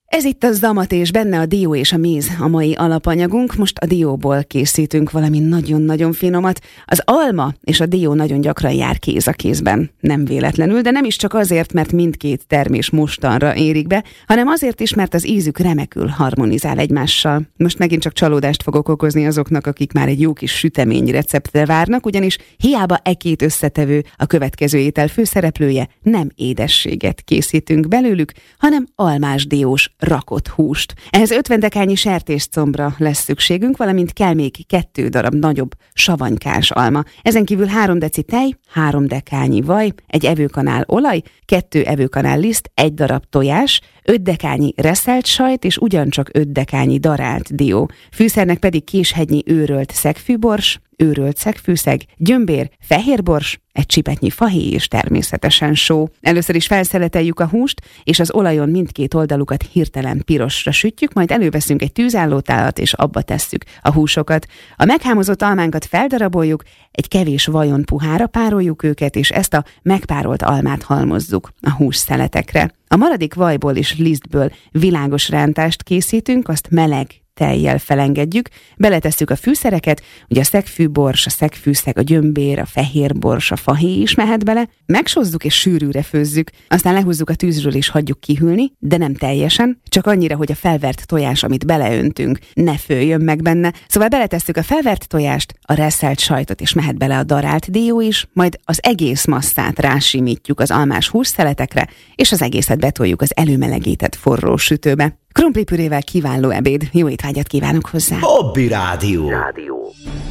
Ez itt a zamat, és benne a dió és a méz a mai alapanyagunk. Most a dióból készítünk valami nagyon-nagyon finomat. Az alma és a dió nagyon gyakran jár kéz a kézben. Nem véletlenül, de nem is csak azért, mert mindkét termés mostanra érik be, hanem azért is, mert az ízük remekül harmonizál egymással. Most megint csak csalódást fogok okozni azoknak, akik már egy jó kis sütemény receptre várnak, ugyanis hiába két összetevő a következő étel főszereplője, nem édességet készítünk belőlük, hanem almás diós rakott húst. Ehhez 50 dekányi sertéscombra lesz szükségünk, valamint kell még 2 darab nagyobb savanykás alma. Ezen kívül 3 deci tej, 3 dekányi vaj, 1 evőkanál olaj, 2 evőkanál liszt, 1 darab tojás, 5 dekányi reszelt sajt és ugyancsak 5 dekányi darált dió. Fűszernek pedig késhegynyi őrölt szegfűbors, őrölt szegfűszeg, gyömbér, fehérbors, 1 csipetnyi fahéj és természetesen só. Először is felszeleteljük a húst, és az olajon mindkét oldalukat hirtelen pirosra sütjük, majd előveszünk egy tűzállótálat, és abba tesszük a húsokat. A meghámozott almánkat feldaraboljuk, egy kevés vajon puhára pároljuk őket, és ezt a megpárolt almát halmozzuk a hússzeletekre. A maradék vajból és lisztből világos rántást készítünk, azt meleg tejjel felengedjük, beletesszük a fűszereket, ugye a szegfűbors, a szegfűszeg, a gyömbér, a fehérbors, a fahéj is mehet bele, megsózzuk és sűrűre főzzük, aztán lehúzzuk a tűzről és hagyjuk kihűlni, de nem teljesen, csak annyira, hogy a felvert tojás, amit beleöntünk, ne főjön meg benne. Szóval beletesszük a felvert tojást, a reszelt sajtot, és mehet bele a darált dió is, majd az egész masszát rásimítjuk az almás hússzeletekre, és az egészet betoljuk az előmelegített forró sütőbe. Krumplipürével kiváló ebéd. Jó étvágyat kívánok hozzá! Hobby Rádió.